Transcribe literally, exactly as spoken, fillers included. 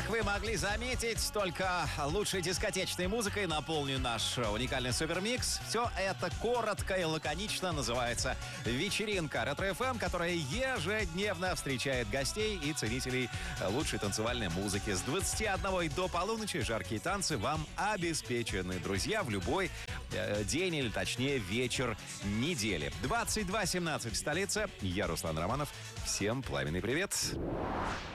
Как вы могли заметить, только лучшей дискотечной музыкой наполнен наш уникальный супермикс. Все это коротко и лаконично называется «Вечеринка Ретро-эф эм», которая ежедневно встречает гостей и ценителей лучшей танцевальной музыки. С двадцати одного и до полуночи жаркие танцы вам обеспечены, друзья, в любой э, день или, точнее, вечер недели. двадцать два семнадцать в столице. Я Руслан Романов. Всем пламенный привет.